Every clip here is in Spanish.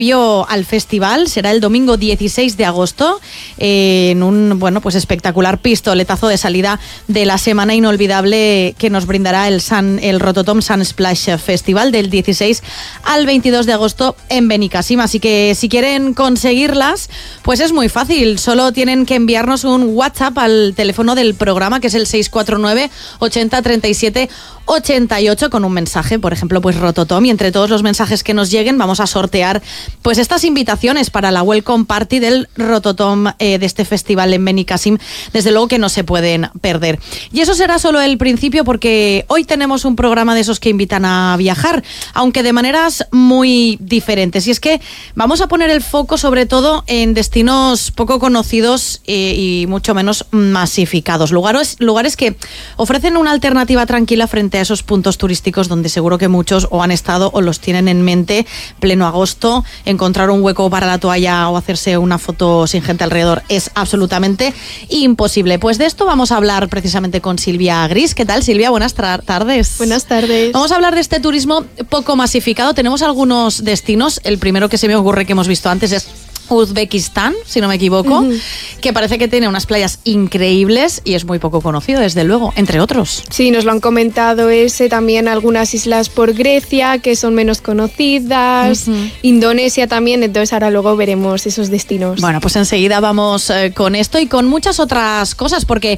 al festival será el domingo 16 de agosto en un pues espectacular pistoletazo de salida de la semana inolvidable que nos brindará el Rototom Sunsplash Festival del 16 al 22 de agosto en Benicàssim. Así que si quieren conseguirlas, pues es muy fácil, solo tienen que enviarnos un WhatsApp al teléfono del programa, que es el 649 80 37 88, con un mensaje, por ejemplo, pues Rototom, y entre todos los mensajes que nos lleguen vamos a sortear pues estas invitaciones para la Welcome Party del Rototom de este festival en Benicàssim, desde luego que no se pueden perder. Y eso será solo el principio, porque hoy tenemos un programa de esos que invitan a viajar, aunque de maneras muy diferentes, y es que vamos a poner el foco sobre todo en destinos poco conocidos y mucho menos masificados, lugares que ofrecen una alternativa tranquila frente a esos puntos turísticos donde seguro que muchos o han estado o los tienen en mente. Pleno agosto, encontrar un hueco para la toalla o hacerse una foto sin gente alrededor es absolutamente imposible. Pues de esto vamos a hablar precisamente con Silvia Gris. ¿Qué tal, Silvia? Buenas tardes. Buenas tardes. Vamos a hablar de este turismo poco masificado. Tenemos algunos destinos. El primero que se me ocurre que hemos visto antes es Uzbekistán, si no me equivoco, que parece que tiene unas playas increíbles y es muy poco conocido, desde luego, entre otros. Sí, nos lo han comentado también algunas islas por Grecia, que son menos conocidas, Indonesia también, entonces ahora luego veremos esos destinos. Bueno, pues enseguida vamos con esto y con muchas otras cosas, porque,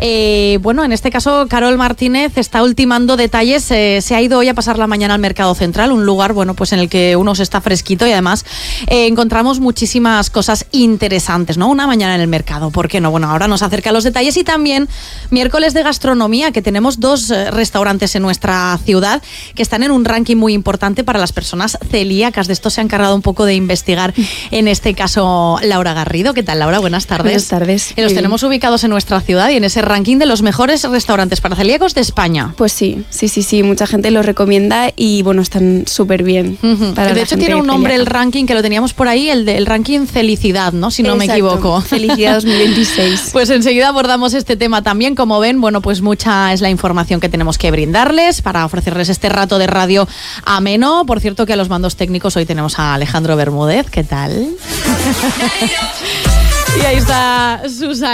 en este caso, Carol Martínez está ultimando detalles, se ha ido hoy a pasar la mañana al Mercado Central, un lugar, pues en el que uno se está fresquito y además encontramos muchísimas cosas interesantes, ¿no? Una mañana en el mercado, ¿por qué no? Bueno, ahora nos acerca los detalles y también miércoles de gastronomía, que tenemos 2 restaurantes en nuestra ciudad que están en un ranking muy importante para las personas celíacas. De esto se ha encargado un poco de investigar, en este caso, Laura Garrido. ¿Qué tal, Laura? Buenas tardes. Buenas tardes. Los tenemos ubicados en nuestra ciudad y en ese ranking de los mejores restaurantes para celíacos de España. Pues sí, mucha gente los recomienda y están súper bien. De hecho tiene un nombre el ranking, que lo teníamos por ahí, el ranking Felicidad, ¿no? Si no me equivoco. Felicidad 2026. Pues enseguida abordamos este tema también. Como ven, pues mucha es la información que tenemos que brindarles para ofrecerles este rato de radio ameno. Por cierto, que a los mandos técnicos hoy tenemos a Alejandro Bermúdez. ¿Qué tal? Y ahí está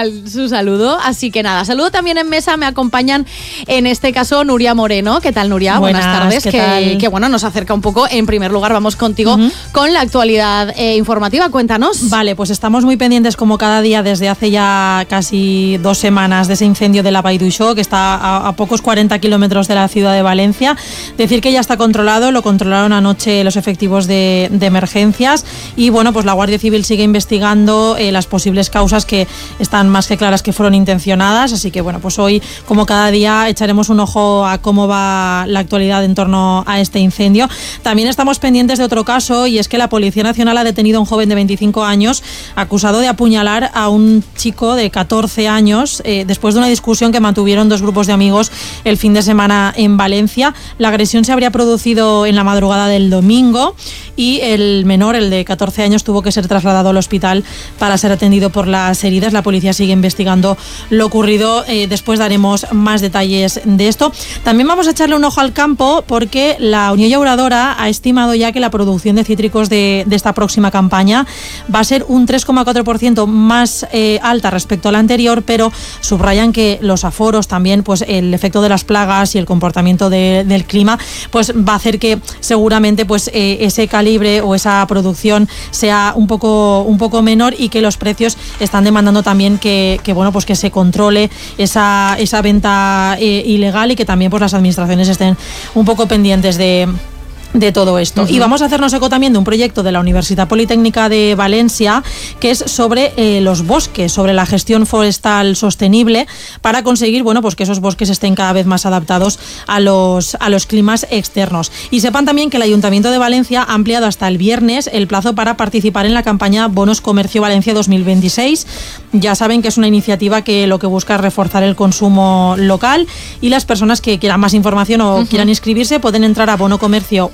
su saludo. Así que nada, saludo también en mesa. Me acompañan en este caso Nuria Moreno. ¿Qué tal, Nuria? Buenas tardes. Que nos acerca un poco. En primer lugar, vamos contigo con la actualidad informativa. Cuéntanos. Vale, pues estamos muy pendientes como cada día desde hace ya casi 2 semanas de ese incendio de la Vall d'Uixó, que está a pocos 40 kilómetros de la ciudad de Valencia. Decir que ya está controlado, lo controlaron anoche los efectivos de emergencias y pues la Guardia Civil sigue investigando las posibles causas, que están más que claras que fueron intencionadas, así que pues hoy, como cada día, echaremos un ojo a cómo va la actualidad en torno a este incendio. También estamos pendientes de otro caso, y es que la Policía Nacional ha detenido a un joven de 25 años acusado de apuñalar a un chico de 14 años después de una discusión que mantuvieron 2 grupos de amigos el fin de semana en Valencia. La agresión se habría producido en la madrugada del domingo y el menor, el de 14 años, tuvo que ser trasladado al hospital para ser atendido por las heridas. La policía sigue investigando lo ocurrido. Después daremos más detalles de esto. También vamos a echarle un ojo al campo, porque la Unió Llauradora ha estimado ya que la producción de cítricos de esta próxima campaña va a ser un 3,4% más alta respecto a la anterior, pero subrayan que los aforos también, el efecto de las plagas y el comportamiento del clima, va a hacer que seguramente ese calibre o esa producción sea un poco menor, y que los precios están demandando también que se controle esa venta ilegal, y que también las administraciones estén un poco pendientes de todo esto. Y vamos a hacernos eco también de un proyecto de la Universidad Politécnica de Valencia, que es sobre los bosques, sobre la gestión forestal sostenible, para conseguir que esos bosques estén cada vez más adaptados a los climas externos. Y sepan también que el Ayuntamiento de Valencia ha ampliado hasta el viernes el plazo para participar en la campaña Bonos Comercio Valencia 2026. Ya saben que es una iniciativa que lo que busca es reforzar el consumo local, y las personas que quieran más información o quieran inscribirse pueden entrar a bonocomercio.es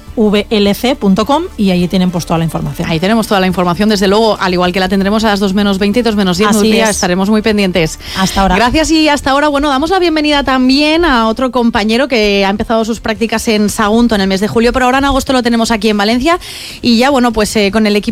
vlc.com y ahí tienen pues toda la información. Ahí tenemos toda la información, desde luego, al igual que la tendremos a las 2 menos 20 y 2 menos 10. Así es. Estaremos muy pendientes. Hasta ahora. Gracias y hasta ahora. Bueno, damos la bienvenida también a otro compañero que ha empezado sus prácticas en Sagunto en el mes de julio, pero ahora en agosto lo tenemos aquí en Valencia y ya, bueno, pues con el equipo